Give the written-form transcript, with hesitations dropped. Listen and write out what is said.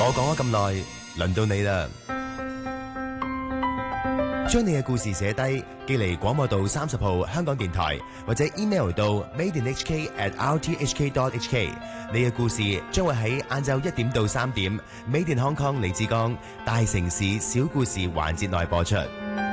我講咗咁耐，輪到你啦！將你嘅故事寫低，寄嚟廣播道30號香港電台，或者 email 到 madeinhk@rthk.hk。你嘅故事將會喺晏晝1點到3點，Made in Hong Kong 李志剛大城市小故事環節內播出。